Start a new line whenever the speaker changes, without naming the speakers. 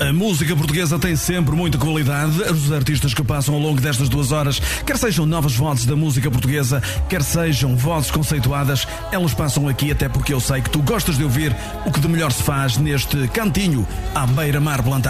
A música portuguesa tem sempre muita qualidade. Os artistas que passam ao longo destas 2 horas, quer sejam novas vozes da música portuguesa, quer sejam vozes conceituadas, elas passam aqui, até porque eu sei que tu gostas de ouvir o que de melhor se faz neste cantinho à beira-mar plantado.